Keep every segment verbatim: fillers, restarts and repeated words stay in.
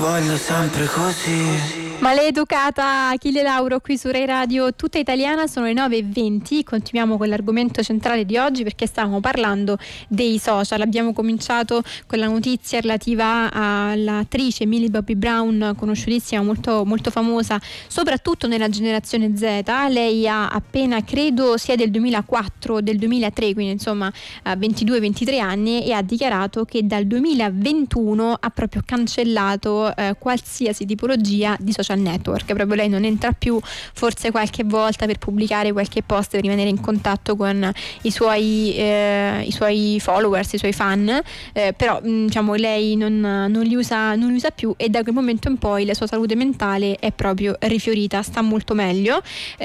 voglio sempre così. Maleducata Achille Lauro qui su Rai Radio Tutta Italiana. Sono le nove e venti, continuiamo con l'argomento centrale di oggi perché stavamo parlando dei social. Abbiamo cominciato con la notizia relativa all'attrice Millie Bobby Brown, conosciutissima, molto, molto famosa soprattutto nella generazione Z. Lei ha appena, credo sia del duemilaquattro o del duemilatré, quindi insomma ventidue ventitré anni, e ha dichiarato che dal duemilaventuno ha proprio cancellato eh, qualsiasi tipologia di social network. Proprio lei non entra più, forse qualche volta per pubblicare qualche post, per rimanere in contatto con i suoi eh, i suoi followers, i suoi fan, eh, però diciamo lei non, non li usa non li usa più, e da quel momento in poi la sua salute mentale è proprio rifiorita, sta molto meglio.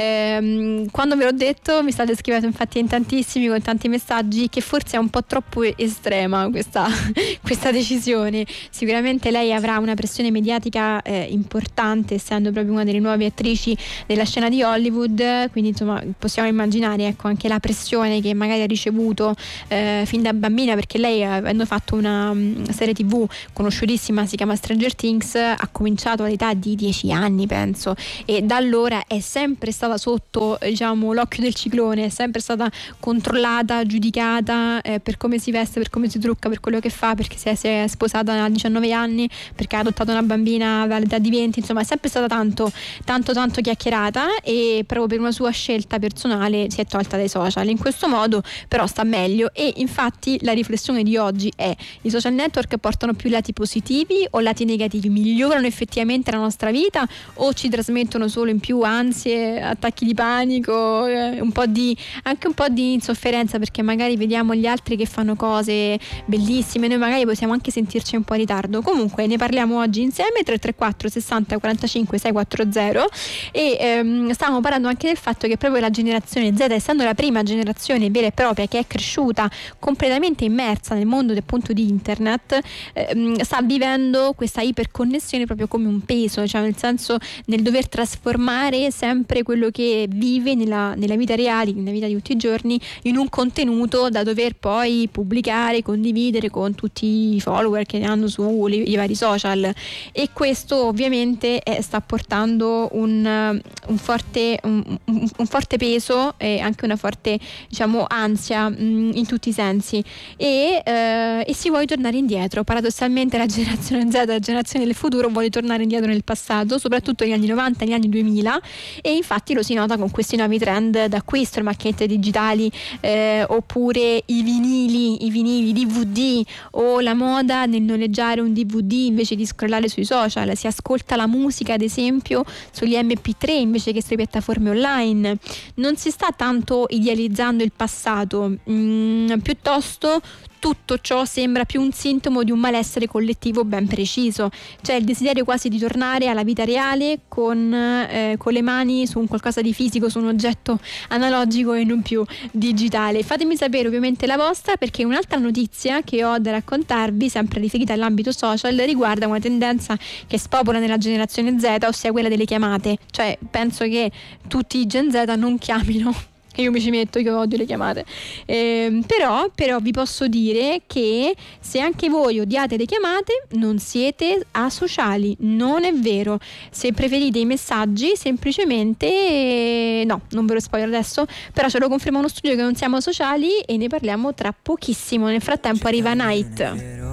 Eh, quando ve l'ho detto mi state scrivendo infatti in tantissimi, con tanti messaggi, che forse è un po' troppo estrema questa, questa decisione. Sicuramente lei avrà una pressione mediatica eh, importante, essendo proprio una delle nuove attrici della scena di Hollywood, quindi insomma possiamo immaginare, ecco, anche la pressione che magari ha ricevuto eh, fin da bambina, perché lei, avendo fatto una um, serie tv conosciutissima, si chiama Stranger Things, ha cominciato all'età di dieci anni penso, e da allora è sempre stata sotto, diciamo, l'occhio del ciclone, è sempre stata controllata, giudicata eh, per come si veste, per come si trucca, per quello che fa, perché si è, si è sposata a diciannove anni, perché ha adottato una bambina all'età di venti, insomma è sempre stata tanto tanto tanto chiacchierata, e proprio per una sua scelta personale si è tolta dai social. In questo modo però sta meglio, e infatti la riflessione di oggi è: i social network portano più lati positivi o lati negativi? Migliorano effettivamente la nostra vita o ci trasmettono solo in più ansie, attacchi di panico, eh, un po' di anche un po' di insofferenza, perché magari vediamo gli altri che fanno cose bellissime, noi magari possiamo anche sentirci un po' in ritardo. Comunque ne parliamo oggi insieme. Tre tre quattro sessanta quarantacinque seicentoquaranta, e ehm, stavamo parlando anche del fatto che proprio la generazione Z, essendo la prima generazione vera e propria che è cresciuta completamente immersa nel mondo del punto di internet, ehm, sta vivendo questa iperconnessione proprio come un peso, cioè nel senso nel dover trasformare sempre quello che vive nella, nella vita reale, nella vita di tutti i giorni, in un contenuto da dover poi pubblicare, condividere con tutti i follower che ne hanno sui vari social. E questo ovviamente è, sta portando un, un, forte, un, un forte peso e anche una forte, diciamo, ansia mh, in tutti i sensi, e, eh, e si vuole tornare indietro. Paradossalmente la generazione Z, la generazione del futuro, vuole tornare indietro nel passato, soprattutto negli anni novanta, negli anni duemila, e infatti lo si nota con questi nuovi trend d'acquisto, le macchinette digitali, eh, oppure i vinili, i vinili D V D, o la moda nel noleggiare un D V D invece di scrollare sui social. Si ascolta la musica ad esempio sugli emme pi tre invece che sulle piattaforme online. Non si sta tanto idealizzando il passato, mm, piuttosto tutto ciò sembra più un sintomo di un malessere collettivo ben preciso. C'è il desiderio quasi di tornare alla vita reale con, eh, con le mani su un qualcosa di fisico, su un oggetto analogico e non più digitale. Fatemi sapere ovviamente la vostra, perché un'altra notizia che ho da raccontarvi, sempre riferita all'ambito social, riguarda una tendenza che spopola nella generazione Z, ossia quella delle chiamate. Cioè penso che tutti i Gen Z non chiamino. Io mi ci metto, io odio le chiamate, eh, però, però vi posso dire che se anche voi odiate le chiamate non siete asociali, non è vero. Se preferite i messaggi, semplicemente eh, no, non ve lo spoiler adesso, però ce lo conferma uno studio che non siamo asociali, e ne parliamo tra pochissimo. Nel frattempo arriva Night.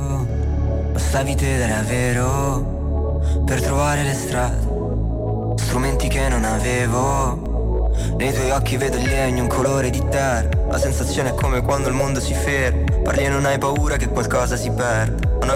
Bastavi te davvero per trovare le strade, strumenti che non avevo. Nei tuoi occhi vedo il legno, un colore di terra. La sensazione è come quando il mondo si ferma. Parli e non hai paura che qualcosa si perda.